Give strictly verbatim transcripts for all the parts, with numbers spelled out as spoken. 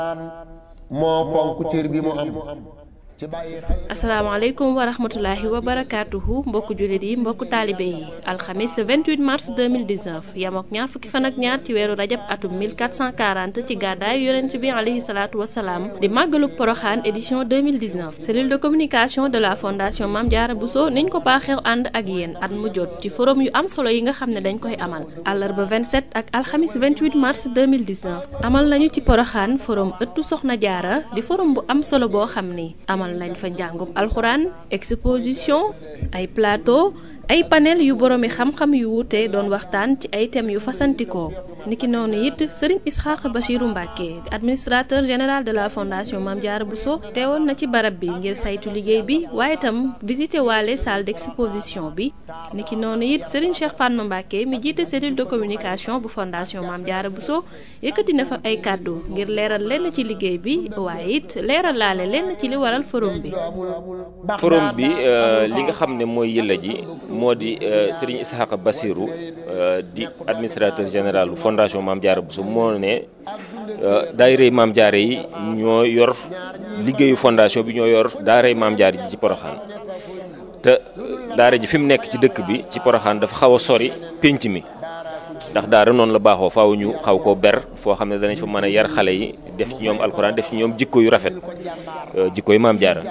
moo fonk cër bi mu am. asalaamaaleykum wa rahmatulahi wa barakaatuhu mbokku jullit yi mbokku taalibe yi alxamis vingt-huit mars deux mille dix-neuf yam ak ñaar fukki fan ak ñaar ci weeru rajab atum mille quatre cent quarante ci gàddaay yonent bi alayhi salaatu wasalaam di màggalug poroxaan édition deux mille dix-neuf cellule de communication de la fondation Mame Diarra Bousso niñ ko baaxeew ànd ak yéen at mu jot ci forum yu am solo yi nga xam ne dañ koy amal àllarba vingt-sept ak alxamis vingt-huit mars deux mille dix-neuf amal nañu ci poroxaan forum ëttu soxna jaara di forum bu am solo boo xam ni amal lañ fa njàngum alxuraan exposition ay plateau ay panel yu boroomi xam-xam yu wuute doon waxtaan ci ay thèmes yu fasantikoo niki noonu it Serigne Isxaaq Bachiru Mbàkke di administrateur général de la fondation Mame Diarra Bousso teewoon na ci barab bi ngir saytu liggéey bi waaye itam visité waale salle d'exposition bi niki noonu it Serigne Cheikh Fatma Mbàkke mi jiite cellule de communication bu fondation Mame Diarra Bousso yëkkati na fa ay kàddu ngir leeral lenn ci liggéey bi waaye it leeral laale lenn ci li waral forum bi. forum bi li nga xam ne mooy yëlla ji moo di Serigne Isxaaq Bachiru di administrateur général bu fondation Mame Diarra Bousso moo ne daayira Mame Diarra yi ñoo yor liggéeyu fondation bi ñoo yor daara Mame Diarra ji ci Poroxaan te daara ji fi mu nekk ci dëkk bi ci Poroxaan dafa xaw a sori pénc mi ndax daara noonu la baaxoo faaw ñu xaw koo ber foo xam ne danañ fa mën a yar xale yi def ci ñoom alxuraan def ci ñoom jikko yu rafet jikko yu Mame Diarra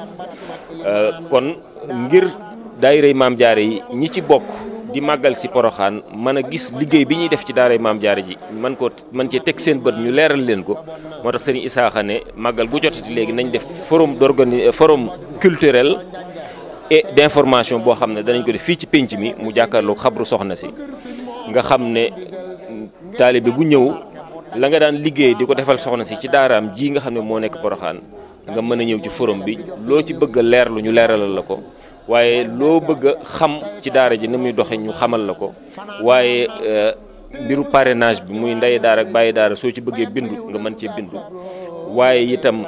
kon ngir daayira Mame Diarra yi ñi ci bokk di màggal si Poroxaan mën a gis liggéey bi ñuy def ci daara Mame Diarra ji man ko man cee teg seen bët ñu leeral leen ko moo tax Serigne Isaaxa ne màggal gu jotati léegi nañ def forum d'organi forum culturel et d'information boo xam ne danañ ko def fii ci pénc mi mu jàkkaarloo xabru soxna si nga xam ne taalibe bu ñëw la nga daan liggéey di ko defal soxna si ci daaraam ji nga xam ne moo nekk Poroxaan nga mën a ñëw ci forum bi loo ci bëgg a leerlu ñu leeralal la ko waaye loo bëgg a xam ci daara ji ni muy doxe ñu xamal la ko waaye mbiru parrainage bi muy ndey daara ak bàyyi daara soo ci bëggee bindu nga mën cee bindu waaye itam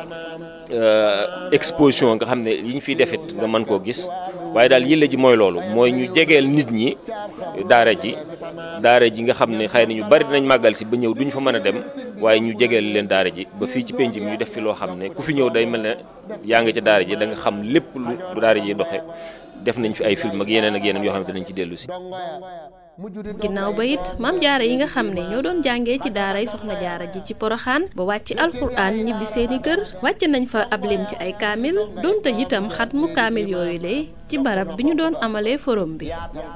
exposition nga xam ne yi ñu fiy defit nga mën koo gis waaye daal yëlla ji mooy loolu mooy ñu jegeel nit ñi daara ji daara ji nga xam ne xëy na ñu bari dinañ màggal si ba ñëw duñ fa mën a dem waaye ñu jegeel leen daara ji ba fii ci penc mi ñu def fi loo xam ne ku fi ñëw day mel ne yaa ngi ca daara ji da nga xam lépp lu daara ji doxe def nañ fi ay film ak yeneen ak yeneen yoo xam ne dinañ ci dellu si. ginnaaw ba it Mame Diarra yi nga xam ne ñoo doon jàngee ci daaray soxna jaara ji ci Poroxaan ba wàcc alxuraan ñibbi seeni kër wàcc nañ fa ab lim ci ay kaamil doonte itam xat mu kaamil yooyu le ci barab bi ñu doon amalee forum bi.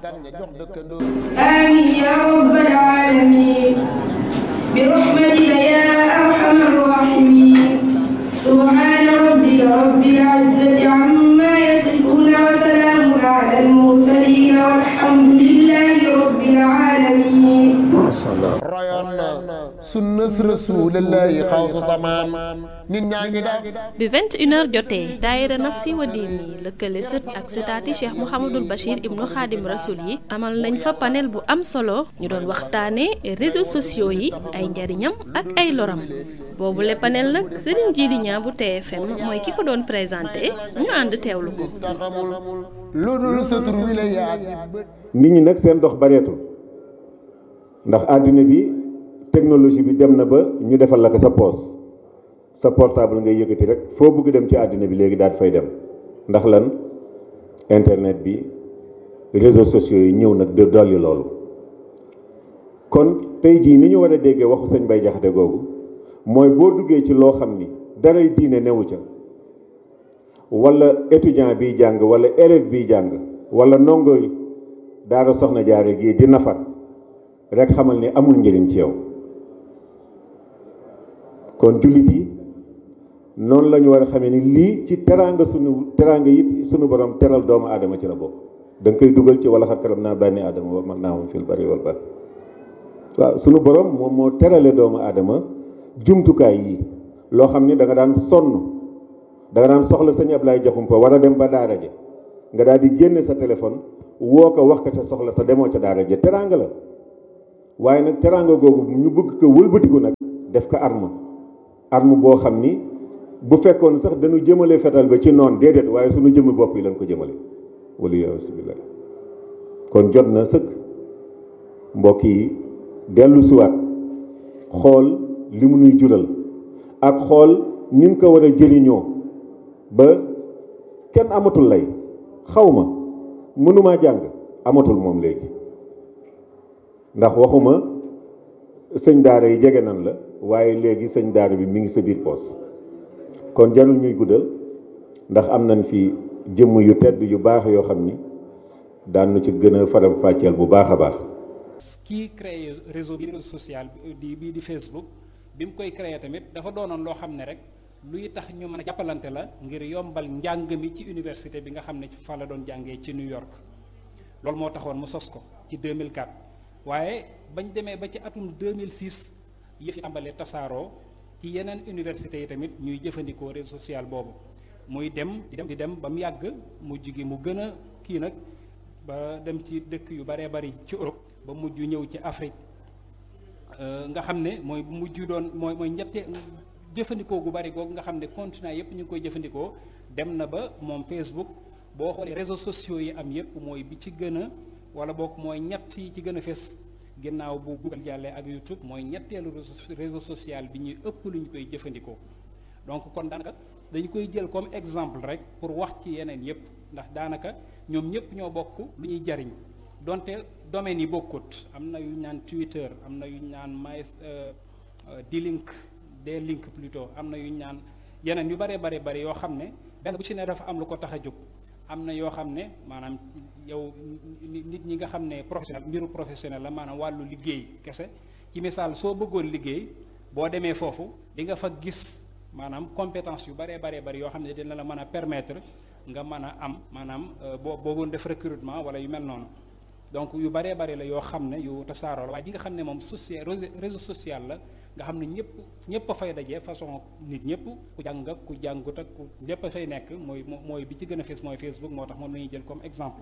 amiin yaa rabbal aalamiin bi rahmatika yaa arhamar raahimiin subhaana rabbika rabbil izzati ammaa yasifuun wa salaamun alal mursaliin walhamdulillaahi rabbil aalamiin. royoon na sunnas rasuulillaahi xawsu samaan nit ñaa ngi def bi vingt et une heures jotee daayira Nafsi wa Diini lëkkale sët ak sëtaati Cheikh Mouhamadul Bachir ibnu Xaadim Rasul yi amal nañ fa panel bu am solo ñu doon waxtaanee réseaux sociaux yi ay njariñam ak ay loram boobu le panel nag Serigne Djily Niang bu T F M mooy ki ko doon présenté ñu ànd teewlu ko. lu dul sa tur wi la yaag nit ñi nag seen dox bareetul ndax àddina bi technologie bi dem na ba ñu defal la ko sa poos sa portable ngay yëkkati rek foo bëgg dem ci àddina bi léegi daal di fay dem ndax lan internet bi réseaux sociaux yi ñëw nag de dolli loolu kon tey jii ni ñu war a déggee waxu sëñ Bay Jaxate googu mooy boo duggee ci loo xam ni daray diine newu ca wala étudiant biy jàng wala élève biy jàng wala ndongo daara soxna jaare gii di nafar rek xamal ni amul njëriñ ci yow kon jullit yi noonu la ñu war a xamee ni lii ci teraanga sunu teraanga it sunu borom teral doomu aadama ci la bokk da nga koy dugal ci wala xat karam naa bànni aadama wa man naa moom fil bari wal bahr waaw sunu borom moom moo terale doomu aadama jumtukaay yi loo xam ni da nga daan sonn da nga daan soxla sëñ Ablaye Jaxumpa war a dem ba daara ja nga daal di génne sa téléphone woo ko wax ko sa soxla te demoo ca daara ja teraanga la waaye nag teraanga googu ñu bëgg ko wëlbatiku nag def ko arme arme boo xam ni bu fekkoon sax dañu jëmale fetal ba ci noon déedéet waaye suñu jëmmi bopp yi lañ ko jëmale wala yasubillah kon jot na sëkk mbokk yi dellu siwaat xool li mu nuy jural ak xool nin ko war a jëriñoo ba kenn amatul lay xaw ma mënumaa jàng amatul moom léegi ndax waxuma sëñ daara yi jege nan la waaye léegi sëñ daara bi mi ngi sa biir poos kon jarul ñuy guddal ndax am nañ fi jëmm yu tedd yu baax yoo xam ni daan na ci gën a faram fàcceel bu baax a baax. kii créé réseau bi réseau social di bii di Facebook bi mu koy créé tamit dafa doonoon loo xam ne rek luy tax ñu mën a jàppalante la ngir yombal njàng mi ci université bi nga xam ne fa la doon jàngee ci New York loolu moo taxoon mu sos ko ci deux mille quatre waaye bañ demee ba ci atum deux mille six yëf yi tàmbalee tasaaroo ci yeneen université yi tamit ñuy jëfandikoo réseau social boobu muy dem di dem di dem ba mu yàgg mujj gi mu gën a kii nag ba dem ci dëkk yu baree bari ci Europe ba mujj ñëw ci Afrique nga xam ne mooy mujj doon mooy mooy ñette jëfandikoo gu bari googu nga xam ne continent yépp ñu ngi koy jëfandikoo dem na ba moom Facebook boo xoolee réseaux sociaux yi am yépp mooy bi ci gën a wala boog mooy ñett yi ci gën a fes ginnaaw bu Google jàllee ak YouTube mooy ñetteelu réseau social bi ñuy ëpp lu ñu koy jëfandikoo donc kon daanaka dañu koy jël comme exemple rek pour wax ci yeneen yépp ndax daanaka ñoom ñépp ñoo bokk lu ñuy jariñ donte domaines yi bokkut am na yu ñu naan Twitter am na yu ñu naan my D-Link D-Link plutôt am na yu ñu naan yeneen yu bare bare bare yoo xam ne benn bu ci ne dafa am lu ko tax a jóg am na yoo xam ne maanaam yow nit ñi nga xam ne professionnel mbiru professionnel la maanaam wàllu liggéey kese ci misaal soo bëggoon liggéey boo demee foofu di nga fa gis maanaam compétence yu baree baree bari yoo xam ne dina la mën a permettre nga mën a am maanaam boo boogoon def recrutement wala yu mel noonu donc yu baree bari la yoo xam ne yu tasaaroo la waaye di nga xam ne moom social réseau social la nga xam ne ñëpp ñëpp a fay dajee façon nit ñëpp ku jàng ak ku jàngut ak ku ñëpp a fay nekk mooy mooy bi ci gën a fees mooy Facebook moo tax moom la ñuy jël comme exemple.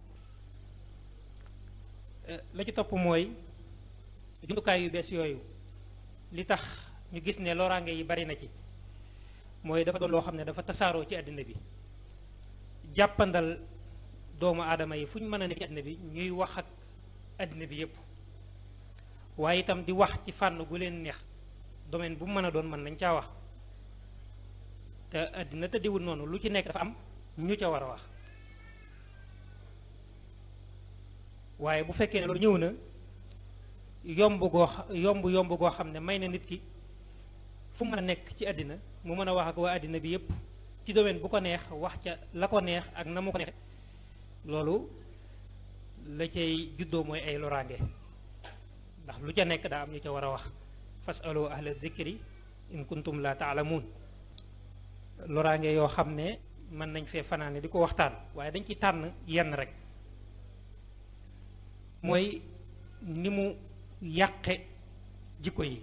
la ci topp mooy jumtukaay yu bees yooyu li tax ñu gis ne loraange yi bari na ci mooy dafa doon loo xam ne dafa tasaaroo ci àddina bi jàppandal doomu aadama yi fu ñu mën a nekk ci àddina bi ñuy wax ak àddina bi yépp waaye itam di wax ci fànn gu leen neex domaine bu mu mën a doon mën nañ caa wax te àddina tëddiwul noonu lu ci nekk dafa am ñu ca war a wax waaye bu fekkee ne loolu ñëw na yomb goo yomb yomb goo xam ne may na nit ki fu mën a nekk ci àddina mu mën a wax ak waa àddina bi yépp ci domaine bu ko neex wax ca la ko neex ak na mu ko neex loolu la cay juddoo mooy ay loraange ndax lu ca nekk daa am ñu ca war a wax fasalu ahla dhikri in kuntum la taalamuun loraange yoo xam ne mën nañ fee fanaane di ko waxtaan waaye dañ ci tànn yenn rek mooy ni mu yàqe jikko yi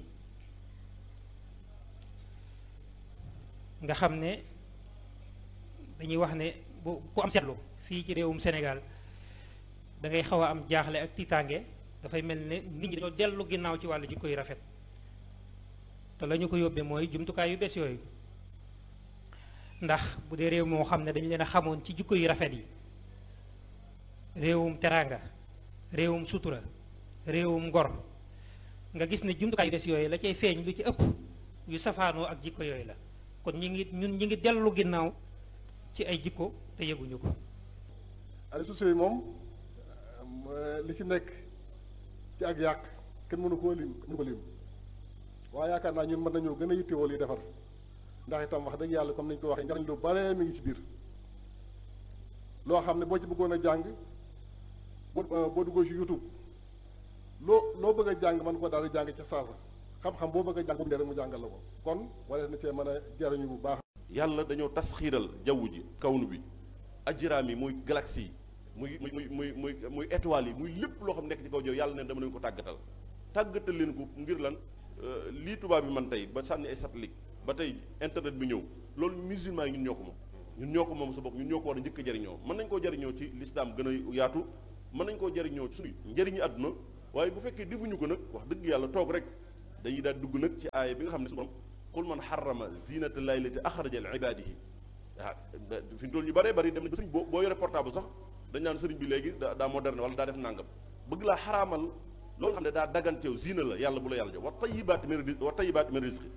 nga xam ne dañuy wax ne bu ku am seetlu fii ci réewum Sénégal da ngay xaw a am jaaxle ak tiitaange dafay mel ne nit ñi dañoo dellu ginnaaw ci wàllu jikko yu rafet te la ñu ko yóbbee mooy jumtukaay yu bees yooyu ndax bu dee réew moo xam ne dañu leen a xamoon ci jikko yu rafet yi réewum teraanga réewum sutura réewum ngor nga gis ne jumtukaay yu bees yooyu la cay feeñ lu ci ëpp yu safaanoo ak jikko yooyu la kon ñi ngi ñun ñi ngi dellu ginnaaw ci ay jikko te yëguñu ko. réseaux sociaux yi moom li ci nekk ci ak yàq kenn mënu koo lim mënu ko lim waaye yaakaar naa ñun mën nañoo gën a yittewoo li defar ndax itam wax dëgg yàlla comme ni ñu ko waxee njariñ lu bare mi ngi ci biir loo xam ne boo ci bëggoon a jàng boo boo duggoo ci YouTube loo loo bëgg a jàng mën koo daal di jàng ca saasa xam-xam boo bëgg a jàng boobu rek mu jàngal la ko kon wala na cee mën a jariñu bu baax. yàlla dañoo tas xiiral jaww ji kawnu bi ajiraam yi muy galaxie yi muy muy muy muy muy étoiles yi muy lépp loo xam nekk ci kaw jaww yàlla ne dama leen ko tàggatal tàggatal leen ko ngir lan lii tubaab bi man tey ba sànni ay satellite ba tey internet bi ñëw loolu musulman yi ñun ñoo ko moom ñun ñoo ko moom sa bopp ñun ñoo ko war a njëkk a jariñoo mën nañ koo jariñoo ci l'islam gën a yaatu mën nañ koo jariñoo ci suñu njëriñu àdduna waaye bu fekkee defuñu ko nag wax dëgg yàlla toog rek dañuy daal dugg nag ci aaya bi nga xam ne su borom qul man xarama zinata llahi allati axraja li ibadihi ah fi mu toll ñu bëree bëri dem na ba sëriñ boo boo yore portable sax dañ naan sëriñ bi léegi daa daa moderne wala daa def nangam bëgg laa xaraamal loolu nga xam ne daa daganteew zina la yàlla bu la yàlla jox wa tayibaati min wa tayibaati min rizqi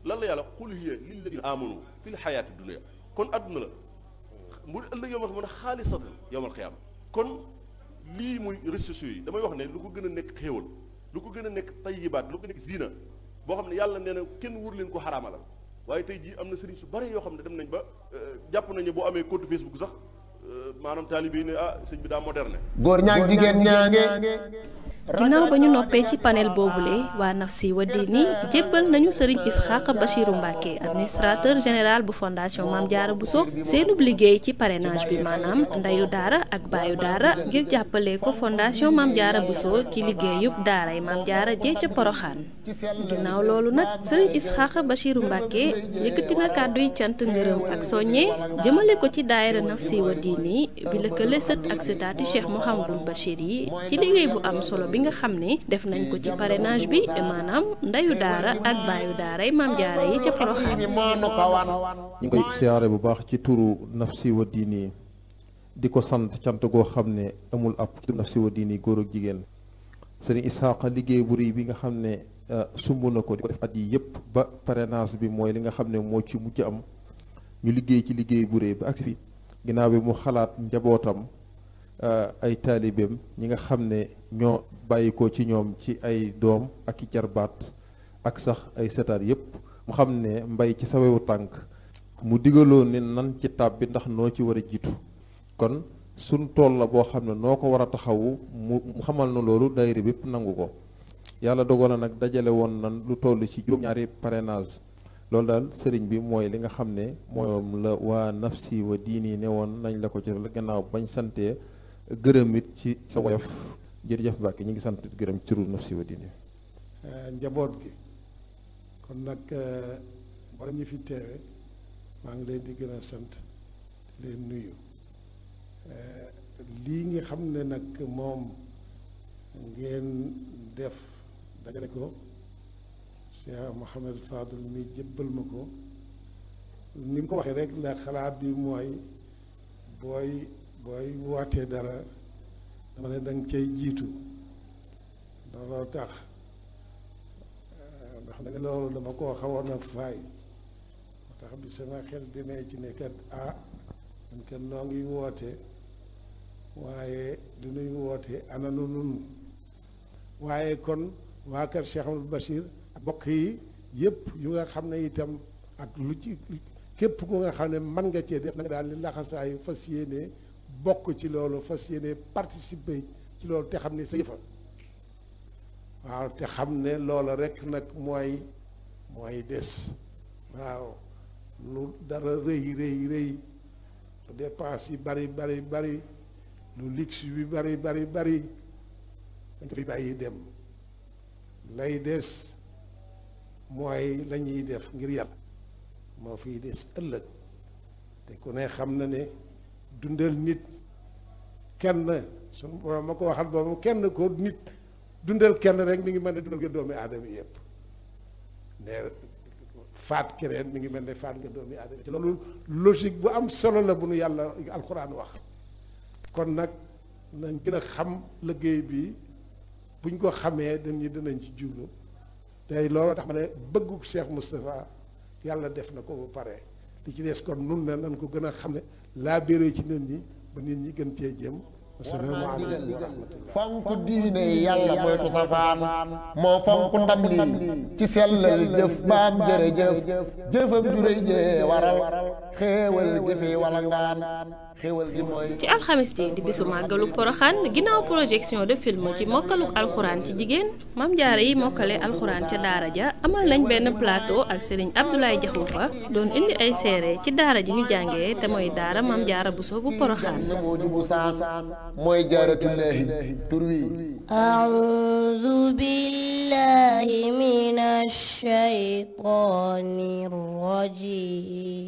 lan la yàlla qul hiya lilladina amanu fi l xayaati dunia kon adduna la mu ëllëg yow ma xam ne xaalisatan yowmal qiyaama kon lii muy réseaux sociaux yi damay wax ne lu ko gën a nekk xéewal lu ko gën a nekk tayyibaat lu ko nekk zina boo xam ne yàlla nee na kenn wur leen ko xaraamalal waaye tey jii am na sëriñ su bari yoo xam ne dem nañ ba jàpp nañu boo amee compte Facebook sax maanaam taalibe yi ne ah sëñ bi daa moderne. góor ñaag jigéen ñaange. ginnaaw ba ñu noppee ci panel boobule waa Nafsi wa Diini jébbal nañu Serigne Ishaqa Bachirou Mbacké administrateur général bu fondation Mame Diarra Bousso seenub liggéey ci parrainage bi maanaam ndeyu daara ak baayu daara ngir jàppale ko fondation Mame Diarra Bousso ci liggéeyub daaray Mame Diarra jee ca Poroxaan ginnaaw loolu nag Serigne Ishaqa Bachirou Mbacké yëkkati na kàddu yi cant ngërëm ak soññe jëmale ko ci daayira Nafsi wa Diini bi lëkkale sët ak sëtaati Cheikh Mouhamadoul Bachir yi ci liggéey bu am solo bi nga xam ne def nañ ko ci parrainage bi maanaam ndeyu daara ak baayu daaray Mame Diarra yi ca Porokhane. ñu ngi koy siyaare bu baax ci turu Nafsi wa Diini di ko sant cant goo xam ne amul ab Nafsi wa Diini góor ak jigéen sëriñ Ishaqa liggéey bu rëy bi nga xam ne sumb na ko di ko def at yi yëpp ba parrainage bi mooy li nga xam ne moo ci mujj am ñu liggéey ci liggéey bu rëy ba agsi fi ginnaaw bi mu xalaat njabootam ay taalibeem ñi nga xam ne ñoo bàyyi ko ci ñoom ci ay doom ak i jarbaat ak sax ay setaat yépp mu xam ne mbay ci sawewu tànk mu digaloo ne nan ci tab bi ndax noo ci war a jiitu kon suñ tool la boo xam ne noo ko war a taxawu mu xamal na loolu daayira bépp nangu ko yàlla dogal na nag dajale woon nan lu toll ci juróom-ñaari parrainage loolu daal sëriñ bi mooy li nga xam ne moom la waa Nafsi wa Diini ne woon nañ la ko ci gannaaw bañ santee gërëm it ci sa woyof jërëjëf Mbacke ñu ngi sant gërëm ci turu Nafsi wa Diini njaboot gi kon nag war ñi fi teewe maa ngi leen di gën a sant di leen nuyu lii nga xam ne nag moom ngeen def dajale ko Cheikh Mouhamed Fadul mi jébbal ma ko ni mu ko waxee rek la xalaat bi mooy booy booy wootee dara dama ne danga cay jiitu looloo tax ndax nag loolu dama koo xawoon a faay moo tax bi sama xel demee ci ne kat ah man kat noo ngi woote waaye du nuy woote ana nu nun waaye kon waa kër Cheikh Amadou Bachir ak bokk yi yëpp yu nga xam ne itam ak lu ci képp ku nga xam ne mën nga cee def nag daal li laxasaayu fas yéene bokk ci loolu fas yéene participer ci loolu te xam ne sa yëfa waaw te xam ne loola rek nag mooy mooy des waaw lu dara rëy rëy rëy lu dépense yi bari bari bari lu luxe bi bari bari bari dañ ko fi bàyyi dem lay des mooy la ñuy def ngir yàlla moo fiy des ëllëg te ku ne xam na ne dundal nit kenn suñu borom ma ko waxal boobu kenn ko nit dundal kenn rek mi ngi mel ne dundal nga doomi aadama yëpp ne faat keneen mi ngi mel ne faat nga doomi aadama te loolu logique bu am solo la bu nu yàlla alxuraan wax kon nag nañ gën a xam liggéey bi buñ ko xamee dañuy dinañ ci jublu tey loolu tax ma ne bëggu Cheikh Moustapha yàlla def na ko ba pare li ci des kon nun ne nañ ko gën a xam ne laa béré ci nit ñi ba nit ñi gën cee jëm asalaamaaleykum wa rahmatullah fonk diine yàlla moytu safaan moo fonk ndam lii ci sellal jëf baam jërëjëf jëfam juréy jee waral xéewal gi fi wala ngaan xéewal gi mooy ci alxamis ji di bisu màggalu Poroxaan ginnaaw projection de film ci mokkaluk alxuraan ci jigéen Mame Diarra yi mokkale alxuraan ca daara ja amal nañ benn plateau ak Serigne Abdoulaye Diakhoumpa doon indi ay seere ci daara ji ñu jàngee te mooy daara Mame Diarra Bousso bu Poroxaan moo jubu saan mooy jaaratullaahi tur wi a'uudu billaahi minash shaytaanir rajiim